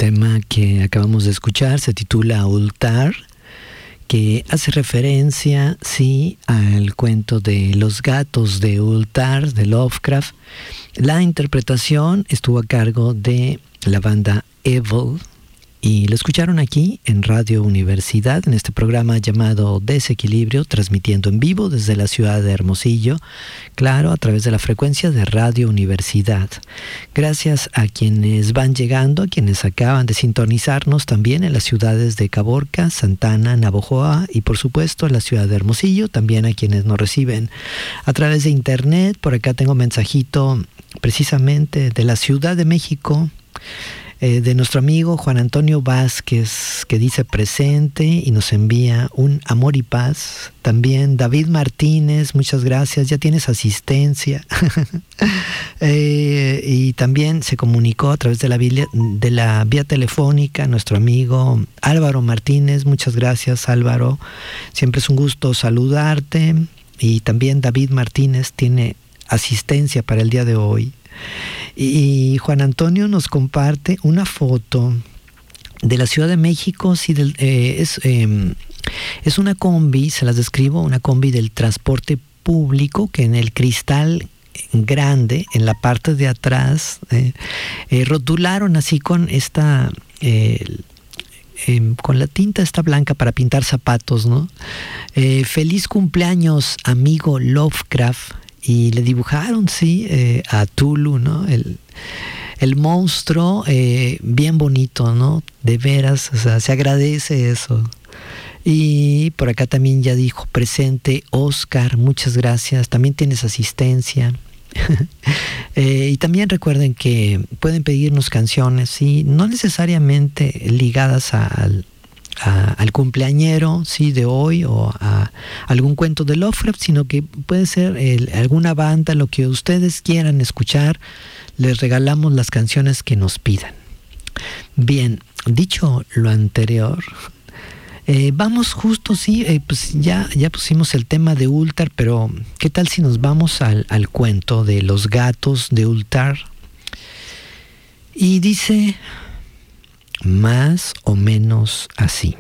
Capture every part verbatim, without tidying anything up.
tema que acabamos de escuchar se titula Ultar, que hace referencia, sí, al cuento de Los gatos de Ultar, de Lovecraft. La interpretación estuvo a cargo de la banda Evil, y lo escucharon aquí en Radio Universidad, en este programa llamado Desequilibrio, transmitiendo en vivo desde la ciudad de Hermosillo, claro, a través de la frecuencia de Radio Universidad. Gracias a quienes van llegando, a quienes acaban de sintonizarnos también en las ciudades de Caborca, Santana, Navojoa y por supuesto en la ciudad de Hermosillo, también a quienes nos reciben a través de internet. Por acá tengo un mensajito precisamente de la Ciudad de México, Eh, de nuestro amigo Juan Antonio Vázquez, que dice presente y nos envía un amor y paz. También David Martínez, muchas gracias, ya tienes asistencia. eh, y también se comunicó a través de la, vía, de la vía telefónica nuestro amigo Álvaro Martínez, muchas gracias Álvaro, siempre es un gusto saludarte. Y también David Martínez tiene asistencia para el día de hoy. Y Juan Antonio nos comparte una foto de la Ciudad de México. Sí, del, eh, es, eh, es una combi, se las describo, una combi del transporte público que en el cristal grande, en la parte de atrás, eh, eh, rotularon así con esta... Eh, Eh, con la tinta esta blanca para pintar zapatos, ¿no? Eh, feliz cumpleaños, amigo Lovecraft. Y le dibujaron, sí, eh, a Tulu, ¿no? El, el monstruo, eh, bien bonito, ¿no? De veras, o sea, se agradece eso. Y por acá también ya dijo presente Oscar, muchas gracias. También tienes asistencia. eh, y también recuerden que pueden pedirnos canciones, ¿sí? No necesariamente ligadas a, al, a, al cumpleañero, ¿sí? De hoy, o a algún cuento de Lovecraft, sino que puede ser el, alguna banda, lo que ustedes quieran escuchar. Les regalamos las canciones que nos pidan. Bien, dicho lo anterior, Eh, vamos justo, sí, eh, pues ya, ya pusimos el tema de Ultar, pero ¿qué tal si nos vamos al, al cuento de Los gatos de Ultar? Y dice más o menos así.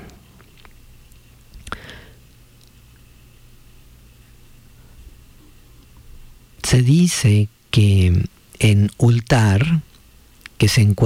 Se dice que en Ultar, que se encuentra